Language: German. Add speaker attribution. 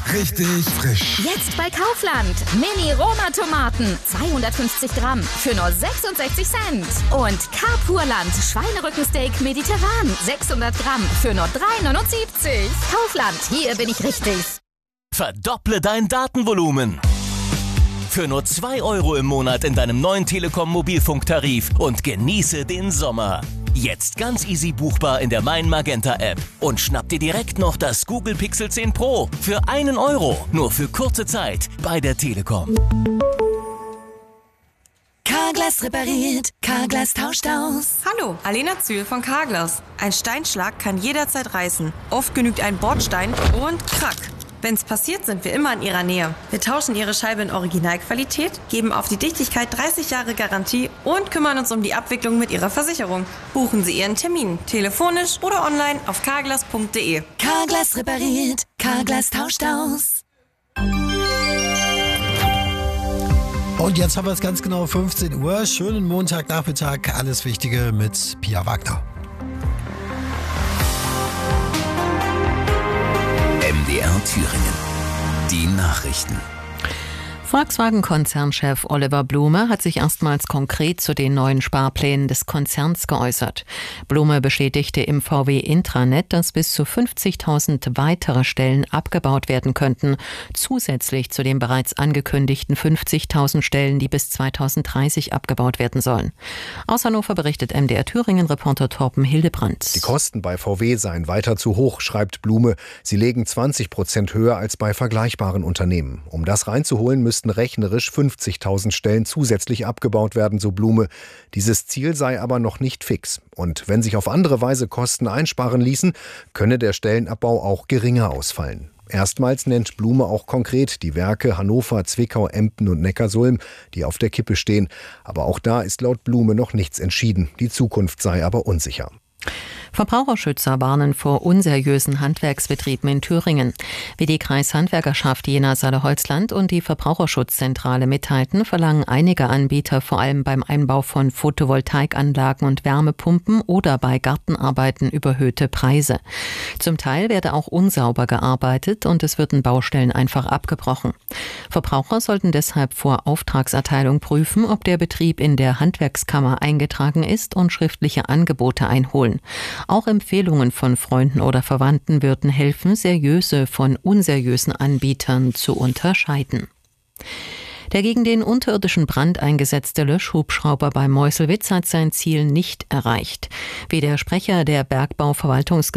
Speaker 1: Richtig frisch.
Speaker 2: Jetzt bei Kaufland. Mini-Roma-Tomaten. 250 Gramm für nur 66 Cent. Und Carpurland Schweinerückensteak mediterran. 600 Gramm für nur 3,79. Kaufland, hier bin ich richtig.
Speaker 3: Verdopple dein Datenvolumen. Für nur 2 € im Monat in deinem neuen Telekom-Mobilfunktarif und genieße den Sommer. Jetzt ganz easy buchbar in der Mein Magenta App. Und schnapp dir direkt noch das Google Pixel 10 Pro für 1 €. Nur für kurze Zeit bei der Telekom.
Speaker 4: Carglass repariert, Carglass tauscht aus.
Speaker 5: Hallo, Alena Zühl von Carglass. Ein Steinschlag kann jederzeit reißen. Oft genügt ein Bordstein und krack. Wenn's passiert, sind wir immer in Ihrer Nähe. Wir tauschen Ihre Scheibe in Originalqualität, geben auf die Dichtigkeit 30 Jahre Garantie und kümmern uns um die Abwicklung mit Ihrer Versicherung. Buchen Sie Ihren Termin, telefonisch oder online auf carglass.de.
Speaker 4: Carglass repariert, Carglass tauscht aus.
Speaker 1: Und jetzt haben wir es ganz genau 15 Uhr. Schönen Montagnachmittag. Alles Wichtige mit Pia Wagner.
Speaker 6: MDR Thüringen. Die Nachrichten.
Speaker 7: Volkswagen-Konzernchef Oliver Blume hat sich erstmals konkret zu den neuen Sparplänen des Konzerns geäußert. Blume bestätigte im VW-Intranet, dass bis zu 50.000 weitere Stellen abgebaut werden könnten, zusätzlich zu den bereits angekündigten 50.000 Stellen, die bis 2030 abgebaut werden sollen. Aus Hannover berichtet MDR Thüringen-Reporter Torben Hildebrandt.
Speaker 8: Die Kosten bei VW seien weiter zu hoch, schreibt Blume. Sie legen 20% höher als bei vergleichbaren Unternehmen. Um das reinzuholen, müssten rechnerisch 50.000 Stellen zusätzlich abgebaut werden, so Blume. Dieses Ziel sei aber noch nicht fix. Und wenn sich auf andere Weise Kosten einsparen ließen, könne der Stellenabbau auch geringer ausfallen. Erstmals nennt Blume auch konkret die Werke Hannover, Zwickau, Emden und Neckarsulm, die auf der Kippe stehen. Aber auch da ist laut Blume noch nichts entschieden. Die Zukunft sei aber unsicher.
Speaker 7: Verbraucherschützer warnen vor unseriösen Handwerksbetrieben in Thüringen. Wie die Kreishandwerkerschaft Jena-Saale-Holzland und die Verbraucherschutzzentrale mitteilten, verlangen einige Anbieter vor allem beim Einbau von Photovoltaikanlagen und Wärmepumpen oder bei Gartenarbeiten überhöhte Preise. Zum Teil werde auch unsauber gearbeitet und es würden Baustellen einfach abgebrochen. Verbraucher sollten deshalb vor Auftragserteilung prüfen, ob der Betrieb in der Handwerkskammer eingetragen ist und schriftliche Angebote einholen. Auch Empfehlungen von Freunden oder Verwandten würden helfen, seriöse von unseriösen Anbietern zu unterscheiden. Der gegen den unterirdischen Brand eingesetzte Löschhubschrauber bei Meuselwitz hat sein Ziel nicht erreicht. Wie der Sprecher der Bergbauverwaltungsgesellschaft